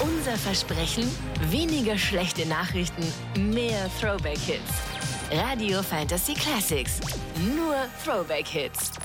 Unser Versprechen: weniger schlechte Nachrichten, mehr Throwback-Hits. Radio Fantasy Classics. Nur Throwback-Hits.